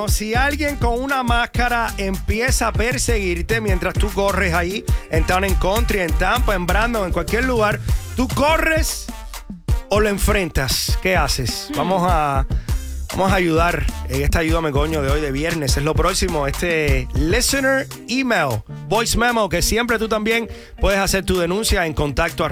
Si alguien con una máscara empieza a perseguirte mientras tú corres ahí en Town & Country, en Tampa, en Brandon, en cualquier lugar, ¿tú corres o lo enfrentas? ¿Qué haces? Vamos a ayudar en esta Ayúdame Coño de hoy de viernes. Es lo próximo, este listener email, voice memo, que siempre tú también puedes hacer tu denuncia en contacto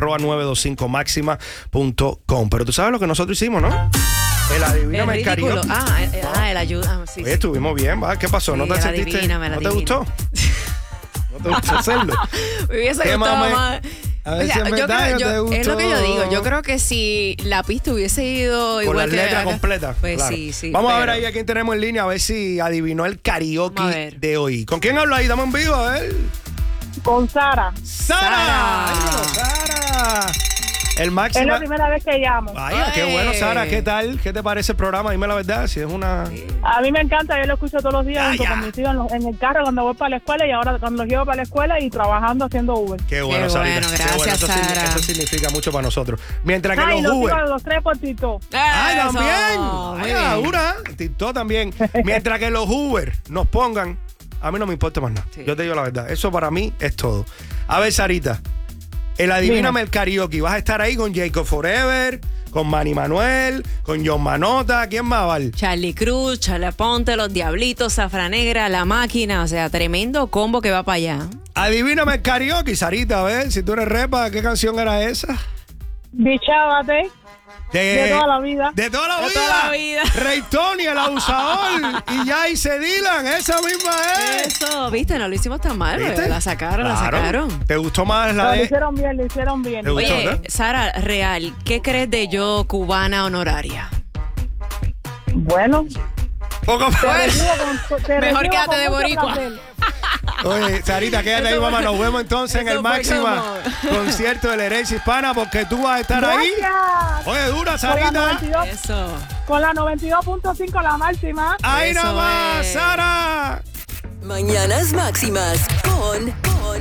@925maxima.com. Pero tú sabes lo que nosotros hicimos, ¿no? El adivíname el karaoke. El ayuda. Sí, Oye, estuvimos bien, ¿va? ¿Qué pasó? ¿No te sentiste? ¿No te gustó? ¿No te gustó hacerlo? Me hubiese gustado más. A ver si es verdad que te gustó. Es lo que yo digo. Yo creo que si la pista hubiese ido con igual las letras completas. Pues claro. sí. Vamos a ver ahí a quién tenemos en línea, a ver si adivinó el karaoke de hoy. ¿Con quién habla ahí? Dame un vivo, a ver. Con Sara. ¡Sara! ¡Sara! El máximo. Es la primera vez que llamo. Ay, qué bueno, Sara. ¿Qué tal? ¿Qué te parece el programa? Dime la verdad, si es una... A mí me encanta, yo lo escucho todos los días junto con mis hijos en el carro cuando voy para la escuela y ahora cuando los llevo para la escuela y trabajando haciendo Uber. Qué bueno, Sarita. Gracias, bueno. Sara. Eso significa mucho para nosotros. Mientras que y los Uber... los tres por TikTok. También. Muy bien. Dura. TikTok también. Mientras que los Uber nos pongan, a mí no me importa más nada. Sí. Yo te digo la verdad. Eso para mí es todo. A ver, Sarita. El adivíname el karaoke. ¿Vas a estar ahí con Jacob Forever, con Manny Manuel, con John Manota? ¿Quién más, Val? Charlie Cruz, Charlie Ponte, Los Diablitos, Zafra Negra, La Máquina. O sea, tremendo combo que va para allá. Adivíname el karaoke, Sarita. A ver, si tú eres repa, ¿qué canción era esa? Bichávate. De toda la vida. De toda la vida. Rey Tony, el abusador. Y ya hice Dylan, esa misma es. Eso, viste, no lo hicimos tan mal. La sacaron, claro. la sacaron. ¿Te gustó más la de...? Lo hicieron bien. ¿Te gustó, Oye, ¿no? Sara, real, ¿qué crees de yo cubana honoraria? Bueno. Poco Mejor quédate de boricua. Oye, Sarita, quédate ahí, mamá. Nos vemos entonces en el Máxima concierto de la herencia hispana porque tú vas a estar ahí. Oye, dura, Sarita. Con la 92.5 la máxima. Ahí nada más, Sara. Mañanas Máximas con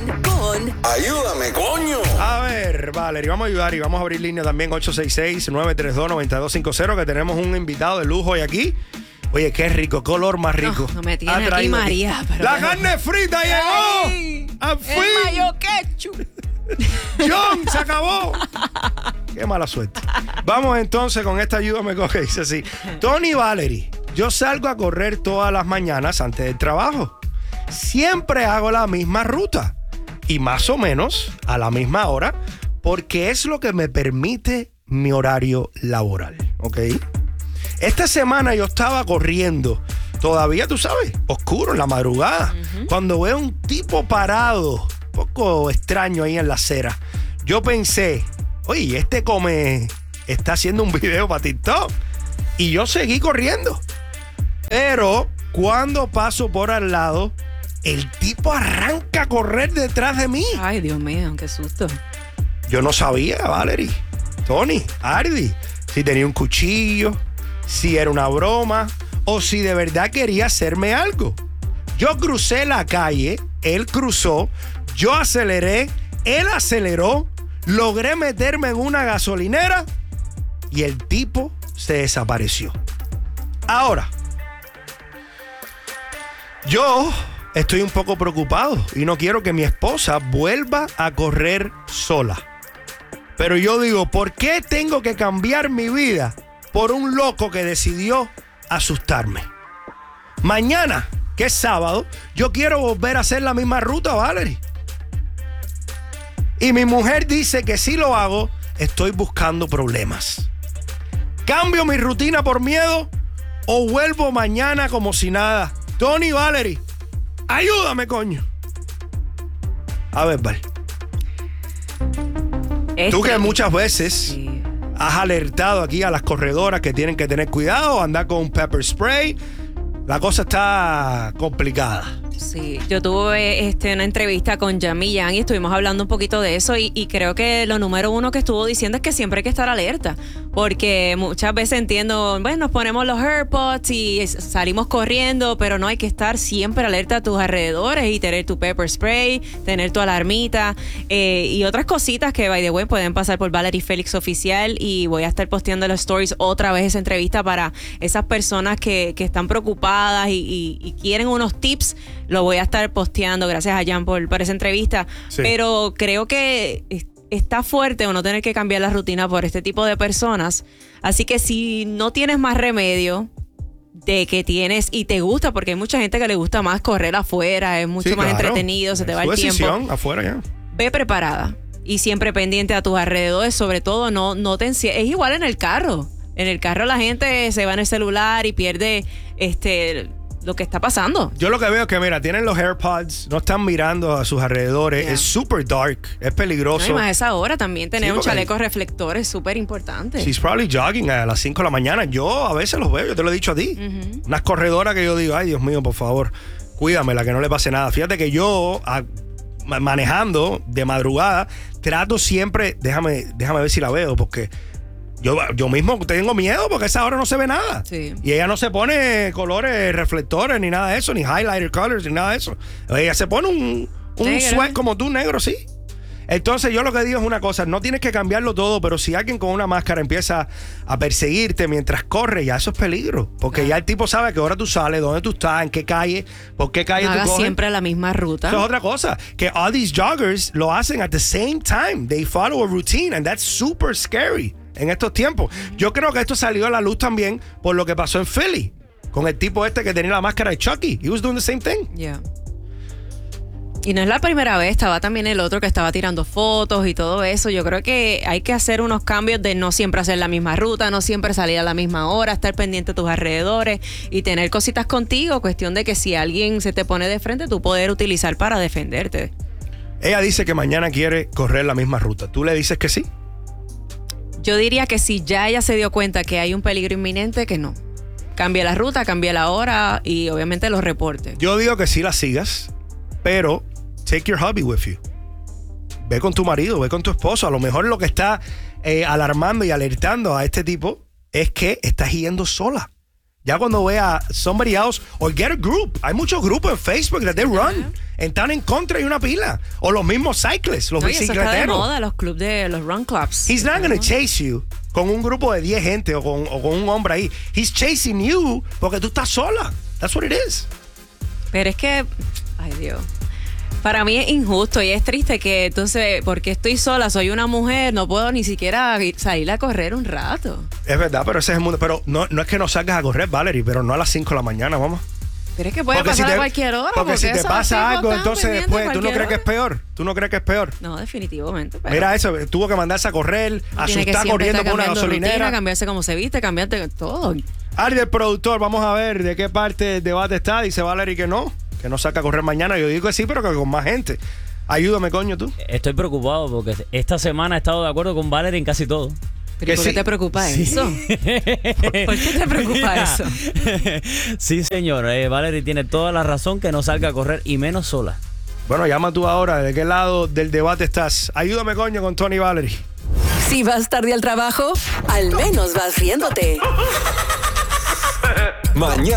Ayúdame, coño. A ver, Valerie, vamos a ayudar y vamos a abrir línea también 866-932-9250 que tenemos un invitado de lujo hoy aquí. Oye, qué rico, qué olor más rico. No me tiene aquí María. Pero la carne frita llegó. ¡Al fin! El mayo ketchup. John, se acabó. Qué mala suerte. Vamos entonces con esta ayuda me coge. Dice así: Tony y Valerie, yo salgo a correr todas las mañanas antes del trabajo. Siempre hago la misma ruta y más o menos a la misma hora porque es lo que me permite mi horario laboral. ¿Ok? Esta semana yo estaba corriendo, todavía, tú sabes, oscuro en la madrugada, cuando veo un tipo parado, un poco extraño ahí en la acera. Yo pensé, oye, está haciendo un video para TikTok. Y yo seguí corriendo. Pero cuando paso por al lado, el tipo arranca a correr detrás de mí. Ay, Dios mío, qué susto. Yo no sabía, Valerie, Tony, Ardi, si tenía un cuchillo, si era una broma o si de verdad quería hacerme algo. Yo crucé la calle, él cruzó, yo aceleré, él aceleró, logré meterme en una gasolinera y el tipo se desapareció. Ahora, yo estoy un poco preocupado y no quiero que mi esposa vuelva a correr sola. Pero yo digo, ¿por qué tengo que cambiar mi vida por un loco que decidió asustarme? Mañana, que es sábado, yo quiero volver a hacer la misma ruta, Valerie. Y mi mujer dice que si lo hago, estoy buscando problemas. ¿Cambio mi rutina por miedo o vuelvo mañana como si nada? Tony, Valerie, ayúdame, coño. A ver, Val. Tú que muchas veces has alertado aquí a las corredoras que tienen que tener cuidado, andar con un pepper spray. La cosa está complicada. Sí, yo tuve una entrevista con Yami Yang y estuvimos hablando un poquito de eso y creo que lo número uno que estuvo diciendo es que siempre hay que estar alerta, porque muchas veces entiendo, bueno, nos ponemos los AirPods y salimos corriendo, pero no, hay que estar siempre alerta a tus alrededores y tener tu pepper spray, tener tu alarmita y otras cositas que, by the way, pueden pasar por Valerie Félix Oficial, y voy a estar posteando en los stories otra vez esa entrevista para esas personas que están preocupadas y quieren unos tips. Lo voy a estar posteando, gracias a Jan por esa entrevista. Sí. Pero creo que está fuerte uno tener que cambiar la rutina por este tipo de personas. Así que si no tienes más remedio de que tienes y te gusta, porque hay mucha gente que le gusta más correr afuera, es mucho más entretenido, se te va el tiempo. Afuera ya. Ve preparada y siempre pendiente a tus alrededores, sobre todo no te encierres. Es igual en el carro. En el carro la gente se va en el celular y pierde lo que está pasando. Yo lo que veo es que, mira, tienen los AirPods, no están mirando a sus alrededores, es super dark, es peligroso. No, y más a esa hora también tener un chaleco reflector es súper importante. She's probably jogging a las 5 de la mañana. Yo a veces los veo, yo te lo he dicho a ti. Unas corredoras que yo digo, ay, Dios mío, por favor, cuídamela, que no le pase nada. Fíjate que yo, manejando de madrugada, trato siempre, déjame ver si la veo, porque yo mismo tengo miedo porque a esa hora no se ve nada. Sí. Y ella no se pone colores reflectores ni nada de eso, ni highlighter colors ni nada de eso. Ella se pone un sweat como tú, negro, sí. Entonces yo lo que digo es una cosa, no tienes que cambiarlo todo, pero si alguien con una máscara empieza a perseguirte mientras corre, ya eso es peligro. Porque ya el tipo sabe a qué hora tú sales, dónde tú estás, en qué calle, por qué calle tú coges. Siempre la misma ruta. Eso es otra cosa, que all these joggers lo hacen at the same time. They follow a routine and that's super scary en estos tiempos. Yo creo que esto salió a la luz también por lo que pasó en Philly, con el tipo que tenía la máscara de Chucky. He was doing the same thing. Yeah. Y no es la primera vez, estaba también el otro que estaba tirando fotos y todo eso. Yo creo que hay que hacer unos cambios de no siempre hacer la misma ruta, no siempre salir a la misma hora, estar pendiente de tus alrededores y tener cositas contigo. Cuestión de que si alguien se te pone de frente, tú poder utilizar para defenderte. Ella dice que mañana quiere correr la misma ruta. ¿Tú le dices que sí? Yo diría que si ya ella se dio cuenta que hay un peligro inminente, que no. Cambia la ruta, cambia la hora y obviamente los reportes. Yo digo que sí la sigas, pero take your hubby with you. Ve con tu marido, ve con tu esposo. A lo mejor lo que está alarmando y alertando a este tipo es que estás yendo sola. Ya cuando vea somebody else, or get a group. Hay muchos grupos en Facebook that they run. Están en contra y una pila. O los mismos cyclists, los bicicleteros. Eso está de moda, los clubs los run clubs. He's not gonna chase you con un grupo de 10 gente o con un hombre ahí. He's chasing you porque tú estás sola. That's what it is. Pero es que, ay Dios, para mí es injusto y es triste que entonces, porque estoy sola, soy una mujer, no puedo ni siquiera salir a correr un rato. Es verdad, pero ese es el mundo. Pero no es que no salgas a correr, Valerie, pero no a las 5 de la mañana, vamos. Pero es que puede pasar a cualquier hora. Porque si te pasa algo, entonces después, ¿tú no crees que es peor? ¿Tú no crees que es peor? No, definitivamente. Pero mira eso, tuvo que mandarse a correr, asustar corriendo por una gasolinera. Rutina, cambiarse como se viste, cambiarte todo. Ari, el productor, vamos a ver de qué parte del debate está. Dice Valerie que no saca a correr mañana. Yo digo que sí, pero que con más gente. Ayúdame, coño, tú. Estoy preocupado porque esta semana he estado de acuerdo con Valerie en casi todo. ¿Pero por qué te preocupa eso? ¿Por qué te preocupa eso? Sí, señor. Valerie tiene toda la razón, que no salga a correr y menos sola. Bueno, llama tú ahora. ¿De qué lado del debate estás? Ayúdame, coño, con Tony y Valerie. Si vas tarde al trabajo, al menos vas riéndote. Mañana.